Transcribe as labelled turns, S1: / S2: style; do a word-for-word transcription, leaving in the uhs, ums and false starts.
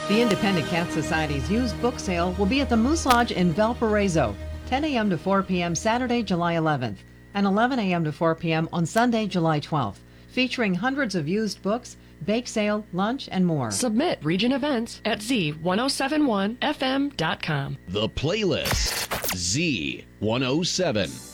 S1: The Independent Cat Society's used book sale will be at the Moose Lodge in Valparaiso, ten a.m. to four p.m. Saturday, July eleventh, and eleven a.m. to four p.m. on Sunday, July twelfth, featuring hundreds of used books, bake sale, lunch, and more.
S2: Submit Region Events at z ten seventy-one f m dot com.
S3: The Playlist, Z one oh seven.